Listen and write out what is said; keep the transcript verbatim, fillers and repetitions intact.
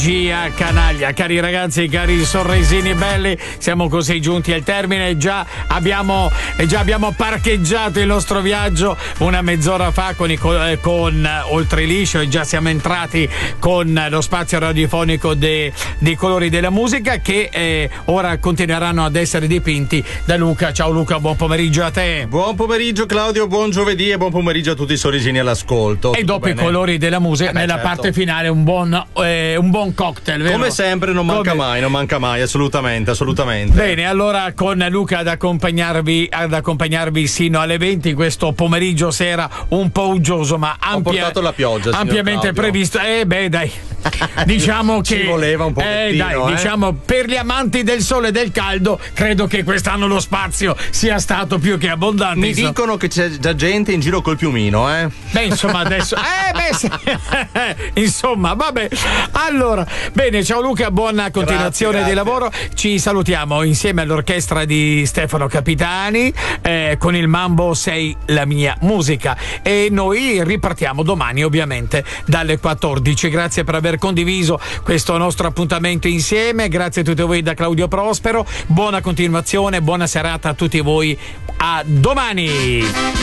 Gia canaglia, cari ragazzi, cari sorrisini belli, siamo così giunti al termine. Già abbiamo, già abbiamo parcheggiato il nostro viaggio una mezz'ora fa con, i, con Oltreliscio e già siamo entrati con lo spazio radiofonico de, dei colori della musica che eh, ora continueranno ad essere dipinti da Luca. Ciao Luca, buon pomeriggio a te. Buon pomeriggio Claudio, buon giovedì e buon pomeriggio a tutti i sorrisini all'ascolto. E dopo bene? I colori della musica, eh beh, nella certo. parte finale un buon, eh, un buon cocktail, vero? Come sempre non manca Come... mai, non manca mai, assolutamente, assolutamente. Bene, allora con Luca ad accompagnarvi ad accompagnarvi sino alle venti, questo pomeriggio sera un po' uggioso, ma ampia, ho portato la pioggia, ampiamente previsto. Eh beh, dai. Diciamo che ci voleva un pochettino, eh, dai, eh? diciamo per gli amanti del sole e del caldo, credo che quest'anno lo spazio sia stato più che abbondante. Mi insomma. Dicono che c'è già gente in giro col piumino, eh? Beh, insomma, adesso eh beh, sì. Insomma, vabbè. Allora, bene, ciao Luca, buona continuazione grazie, grazie. di lavoro. Ci salutiamo insieme all'orchestra di Stefano Capitani eh, con il Mambo Sei la mia musica e noi ripartiamo domani ovviamente dalle quattordici. Grazie per aver condiviso questo nostro appuntamento insieme, grazie a tutti voi da Claudio Prospero, buona continuazione, buona serata a tutti voi, a domani.